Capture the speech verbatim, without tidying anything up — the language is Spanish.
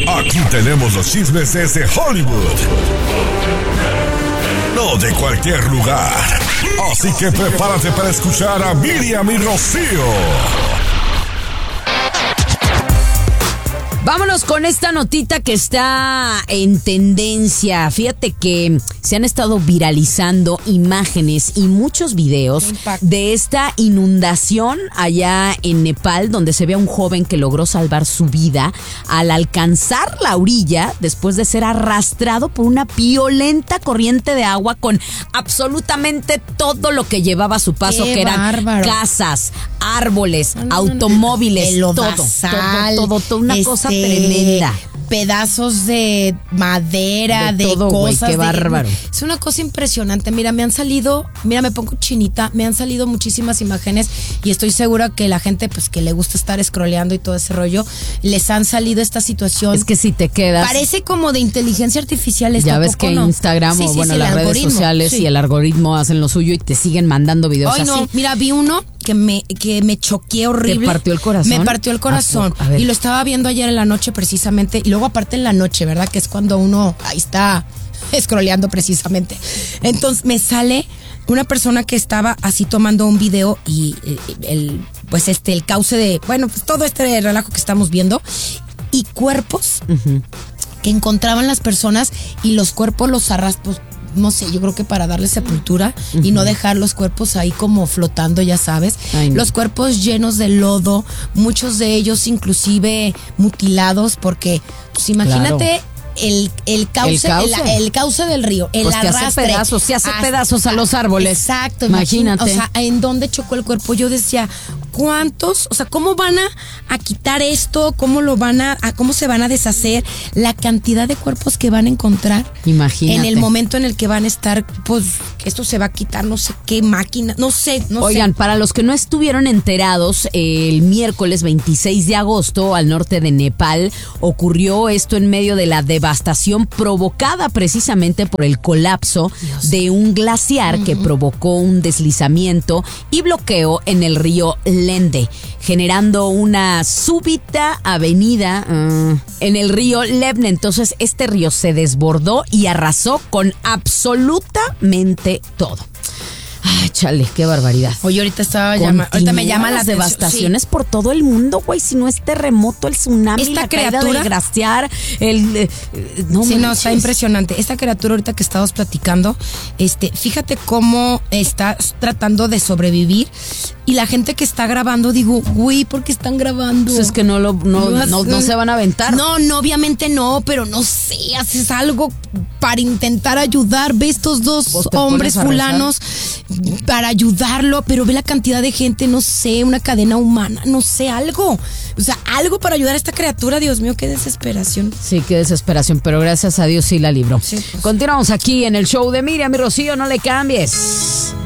Aquí tenemos los chismes desde Hollywood. No de cualquier lugar. Así que prepárate para escuchar a Miriam y Rocío. Vámonos con esta notita que está en tendencia. Fíjate que se han estado viralizando imágenes y muchos videos de esta inundación allá en Nepal, donde se ve a un joven que logró salvar su vida al alcanzar la orilla después de ser arrastrado por una violenta corriente de agua con absolutamente todo lo que llevaba a su paso, Qué que eran bárbaro. casas, árboles, No, no, automóviles, el todo, lodazal, todo, todo, todo, una este, cosa tremenda. Pedazos de madera, De de, todo, güey, cosas. qué de- bárbaro. Es una cosa impresionante. Mira, me han salido, mira, me pongo chinita, me han salido muchísimas imágenes y estoy segura que la gente, pues, que le gusta estar scrolleando y todo ese rollo, les han salido esta situación. Es que si te quedas... Parece como de inteligencia artificial. Ya ves que no? Instagram Sí, o sí, bueno sí, las el redes algoritmo, sociales sí. y el algoritmo hacen lo suyo y te siguen mandando videos Ay, así. no, mira, vi uno que me, que me choqué horrible. ¿Te partió el corazón? Me partió el corazón. ¿A poco? A ver. Y lo estaba viendo ayer en la noche precisamente. Y luego aparte en la noche, ¿verdad? Que es cuando uno ahí está scrolleando precisamente. Entonces me sale una persona que estaba así tomando un video y eh, el, pues este, el cauce de, bueno, pues todo este relajo que estamos viendo. Y cuerpos Ujú. que encontraban las personas y los cuerpos los arrastran, no sé, yo creo que para darle sepultura y no dejar los cuerpos ahí como flotando, ya sabes. Ay, no. Los cuerpos llenos de lodo, muchos de ellos inclusive mutilados, porque pues imagínate Claro. el, el, cauce, El cauce. El, el cauce del río, el Pues te hace arrastre. pedazos, se hace Hasta- pedazos a los árboles. Exacto, Imagínate. imagínate. O sea, ¿en dónde chocó el cuerpo? Yo decía, ¿cuántos? O sea, ¿cómo van a, a quitar esto? ¿Cómo lo van a, a, cómo se van a deshacer? La cantidad de cuerpos que van a encontrar. Imagínate. En el momento en el que van a estar, pues, esto se va a quitar, no sé qué máquina, no sé, no Oigan, sé. para los que no estuvieron enterados, el miércoles veintiséis de agosto, al norte de Nepal, ocurrió esto en medio de la devastación provocada precisamente por el colapso Dios. de un glaciar que provocó un deslizamiento y bloqueo en el río Lende, generando una súbita avenida uh, en el río Lebne. Entonces, este río se desbordó y arrasó con absolutamente todo. Ay, chale, qué barbaridad. Oye, ahorita estaba llama, ahorita me llama la las atención, devastaciones sí. por todo el mundo, güey. Si no es terremoto, el tsunami, Esta la caída criatura- del glaciar, el... eh, eh, no Sí, no, manches. está impresionante. Esta criatura ahorita que estábamos platicando, este, fíjate cómo está tratando de sobrevivir y la gente que está grabando, digo, güey, ¿por qué están grabando? Pues es que no, lo, no, No, no, no se van a aventar. No, no, obviamente no, pero no sé, haces algo para intentar ayudar. Ve estos dos Pues te hombres pones a rezar. fulanos para ayudarlo, pero ve la cantidad de gente, no sé, una cadena humana, no sé, algo. O sea, algo para ayudar a esta criatura, Dios mío, qué desesperación. Sí, qué desesperación, pero gracias a Dios sí la libró. Sí, pues. Continuamos aquí en el show de Miriam y Rocío, no le cambies.